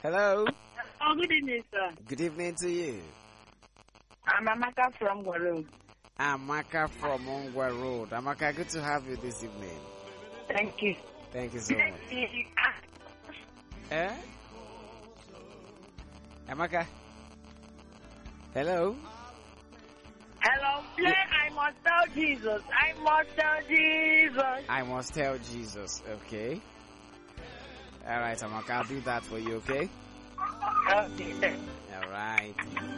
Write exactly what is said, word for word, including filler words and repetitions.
Hello. Oh, good evening, sir. Good evening to you. I'm Amaka from Guaru. Amaka from Ongwa Road. Amaka, good to have you this evening. Thank you. Thank you so much. Eh? Amaka? Hello? Hello, play I Must Tell Jesus. I Must Tell Jesus. I must tell Jesus, okay? Alright, Amaka, I'll do that for you, okay? Okay. Alright.